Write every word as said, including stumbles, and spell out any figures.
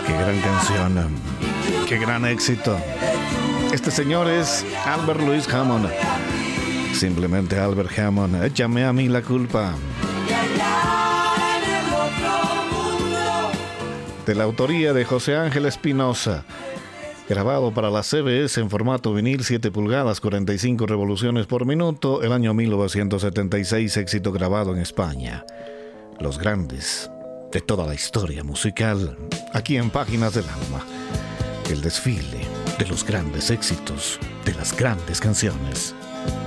Qué gran canción, qué gran éxito. Este señor es Albert Louis Hammond. Simplemente Albert Hammond. Échame a mí la culpa. De la autoría de José Ángel Espinosa. Grabado para la C B S en formato vinil, siete pulgadas, cuarenta y cinco revoluciones por minuto, el año mil novecientos setenta y seis, éxito grabado en España. Los grandes de toda la historia musical, aquí en Páginas del Alma. El desfile de los grandes éxitos, de las grandes canciones.